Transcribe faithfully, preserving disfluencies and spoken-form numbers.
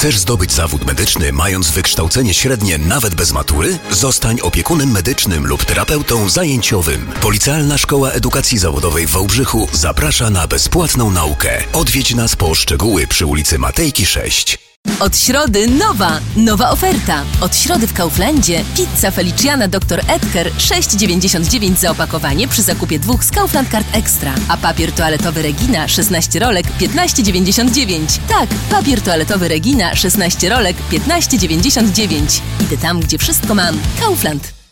Chcesz zdobyć zawód medyczny, mając wykształcenie średnie nawet bez matury? Zostań opiekunem medycznym lub terapeutą zajęciowym. Policealna Szkoła Edukacji Zawodowej w Wałbrzychu zaprasza na bezpłatną naukę. Odwiedź nas po szczegóły przy ulicy Matejki sześć. Od środy nowa, nowa oferta. Od środy w Kauflandzie pizza Feliciana doktor Edgar sześć dziewięćdziesiąt dziewięć za opakowanie przy zakupie dwóch z Kaufland Card Extra. A papier toaletowy Regina szesnaście rolek piętnaście dziewięćdziesiąt dziewięć. Tak, papier toaletowy Regina szesnaście rolek piętnaście dziewięćdziesiąt dziewięć. Idę tam, gdzie wszystko mam. Kaufland.